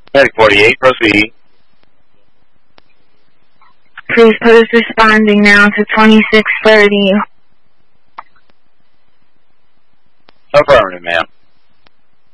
Medic 48, proceed. Please post responding now to 2630. Affirmative, ma'am.